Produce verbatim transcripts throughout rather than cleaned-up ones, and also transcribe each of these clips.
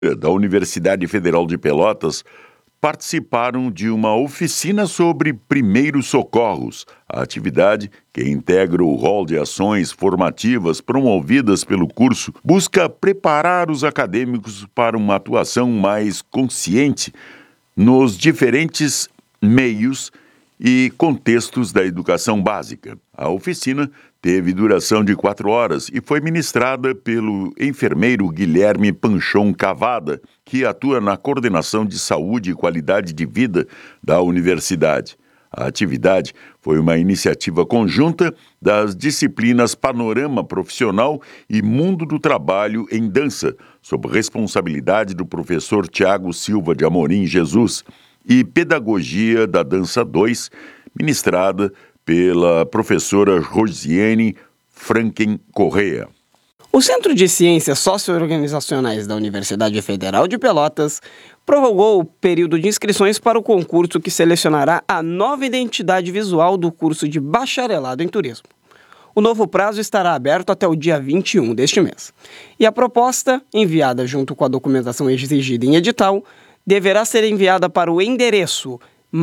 da Universidade Federal de Pelotas participaram de uma oficina sobre primeiros socorros. A atividade, que integra o rol de ações formativas promovidas pelo curso, busca preparar os acadêmicos para uma atuação mais consciente nos diferentes meios e contextos da educação básica. A oficina teve duração de quatro horas e foi ministrada pelo enfermeiro Guilherme Panchon Cavada, que atua na coordenação de saúde e qualidade de vida da universidade. A atividade foi uma iniciativa conjunta das disciplinas Panorama Profissional e Mundo do Trabalho em Dança, sob responsabilidade do professor Tiago Silva de Amorim Jesus, e Pedagogia da Dança dois, ministrada pela professora Rosiane Franken Correa. O Centro de Ciências Socio-Organizacionais da Universidade Federal de Pelotas prorrogou o período de inscrições para o concurso que selecionará a nova identidade visual do curso de Bacharelado em Turismo. O novo prazo estará aberto até o dia vinte e um deste mês. E a proposta, enviada junto com a documentação exigida em edital, deverá ser enviada para o endereço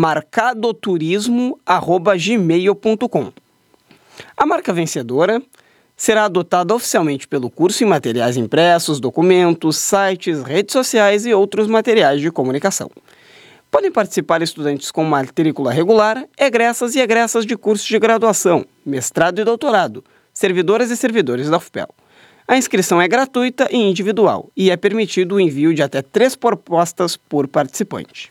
marcadoturismo arroba gmail ponto com. A marca vencedora será adotada oficialmente pelo curso em materiais impressos, documentos, sites, redes sociais e outros materiais de comunicação. Podem participar estudantes com matrícula regular, egressas e egressas de cursos de graduação, mestrado e doutorado, servidoras e servidores da U F P E L. A inscrição é gratuita e individual e é permitido o envio de até três propostas por participante.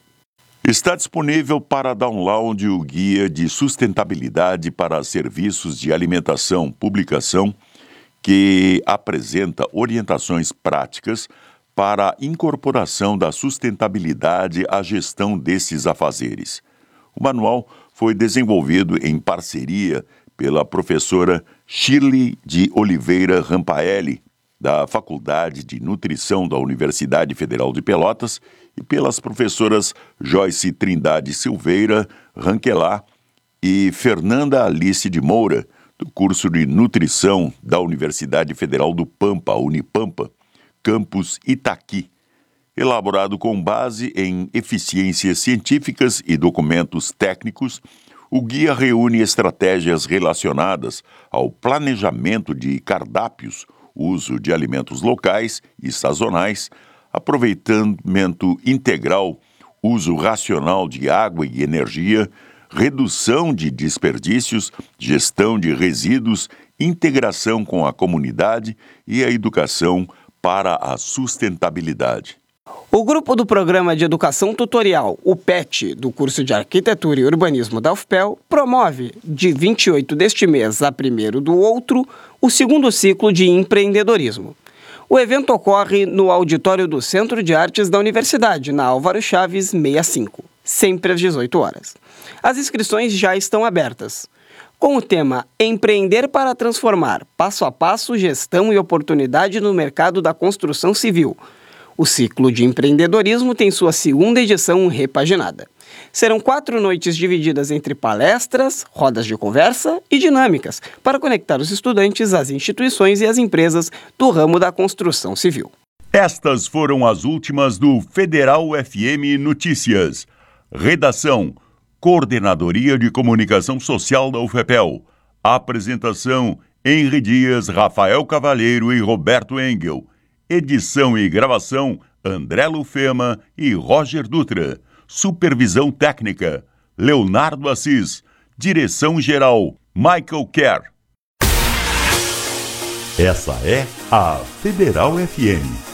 Está disponível para download o Guia de Sustentabilidade para Serviços de Alimentação, publicação que apresenta orientações práticas para a incorporação da sustentabilidade à gestão desses afazeres. O manual foi desenvolvido em parceria pela professora Shirley de Oliveira Rampaelli, da Faculdade de Nutrição da Universidade Federal de Pelotas, e pelas professoras Joyce Trindade Silveira Ranquelá e Fernanda Alice de Moura, do curso de Nutrição da Universidade Federal do Pampa, Unipampa, campus Itaqui. Elaborado com base em eficiências científicas e documentos técnicos, o guia reúne estratégias relacionadas ao planejamento de cardápios, uso de alimentos locais e sazonais, aproveitamento integral, uso racional de água e energia, redução de desperdícios, gestão de resíduos, integração com a comunidade e a educação para a sustentabilidade. O grupo do Programa de Educação Tutorial, o P E T, do curso de Arquitetura e Urbanismo da U F P E L, promove, de vinte e oito deste mês a primeiro do outro, o segundo ciclo de empreendedorismo. O evento ocorre no auditório do Centro de Artes da Universidade, na Álvaro Chaves sessenta e cinco, sempre às dezoito horas. As inscrições já estão abertas. Com o tema Empreender para Transformar, passo a passo, gestão e oportunidade no mercado da construção civil. O ciclo de empreendedorismo tem sua segunda edição repaginada. Serão quatro noites divididas entre palestras, rodas de conversa e dinâmicas para conectar os estudantes às instituições e às empresas do ramo da construção civil. Estas foram as últimas do Federal F M Notícias. Redação: Coordenadoria de Comunicação Social da U F P E L. Apresentação: Henri Dias, Rafael Cavalheiro e Roberto Engel. Edição e gravação: André Lufema e Roger Dutra. Supervisão técnica: Leonardo Assis. Direção-geral: Michael Kerr. Essa é a Federal F M.